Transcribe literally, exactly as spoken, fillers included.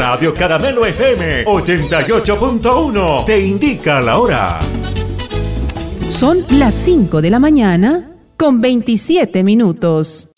Radio Caramelo F M ochenta y ocho punto uno te indica la hora. Son las cinco de la mañana con veintisiete minutos.